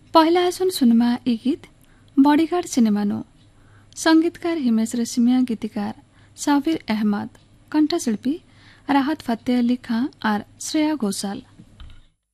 पहला आसुन सुनमा यी गीत बॉडीगार्ड सिनेमानो। संगीतकार हिमेश रेशमिया, गीतिकार साबिर अहमद, कंठशिल्पी राहत फतेह अली खां और श्रेया घोषाल।